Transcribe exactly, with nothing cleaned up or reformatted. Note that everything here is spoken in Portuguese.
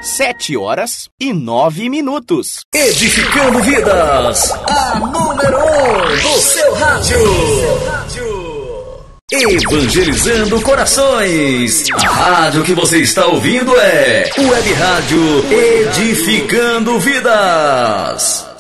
Sete horas e nove minutos. Edificando vidas, a número um do seu rádio. Evangelizando corações. A rádio que você está ouvindo é Web Rádio Edificando Vidas.